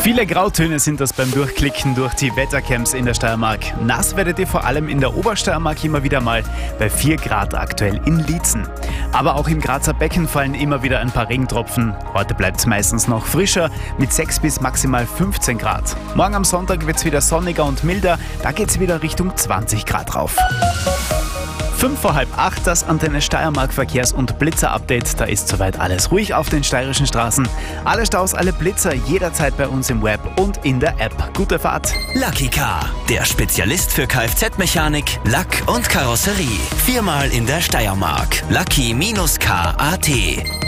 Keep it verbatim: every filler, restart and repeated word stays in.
Viele Grautöne sind das beim Durchklicken durch die Wettercams in der Steiermark. Nass werdet ihr vor allem in der Obersteiermark immer wieder mal, bei vier Grad aktuell in Liezen. Aber auch im Grazer Becken fallen immer wieder ein paar Regentropfen. Heute bleibt es meistens noch frischer mit sechs bis maximal fünfzehn Grad. Morgen am Sonntag wird es wieder sonniger und milder, da geht es wieder Richtung zwanzig Grad rauf. Fünf vor halb acht, das Antenne Steiermark Verkehrs- und Blitzer-Update. Da ist soweit alles ruhig auf den steirischen Straßen. Alle Staus, alle Blitzer jederzeit bei uns im Web und in der App. Gute Fahrt! Lucky Car, der Spezialist für Kfz-Mechanik, Lack und Karosserie. Viermal in der Steiermark. Lucky Car Punkt at